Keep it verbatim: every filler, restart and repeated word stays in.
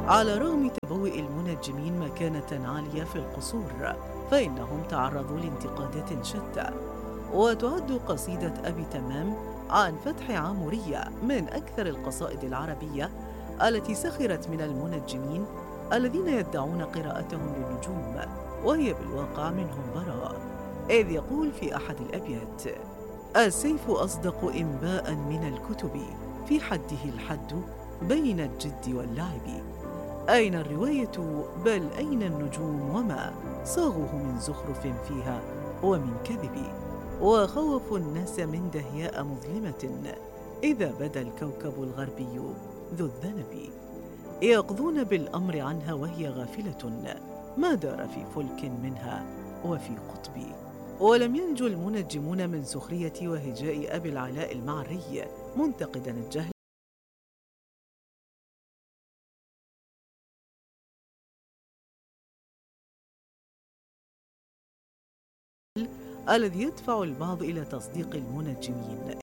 على رغم تبوء المنجمين مكانة عالية في القصور، فإنهم تعرضوا لانتقادات شتى. وتعد قصيدة أبي تمام عن فتح عامورية من أكثر القصائد العربية التي سخرت من المنجمين الذين يدعون قراءتهم للنجوم، وهي بالواقع منهم براء. إذ يقول في أحد الأبيات: السيف أصدق إنباء من الكتب، في حده الحد بين الجد واللعب. أين الرواية بل أين النجوم وما صاغوه من زخرف فيها ومن كذب. وخوفوا الناس من دهياء مظلمة إذا بدا الكوكب الغربي ذو الذنب. يقضون بالأمر عنها وهي غافلة، ما دار في فلك منها وفي قطب. ولم ينجو المنجمون من سخرية وهجاء أبي العلاء المعري منتقدا الجهل الذي يدفع البعض إلى تصديق المنجمين،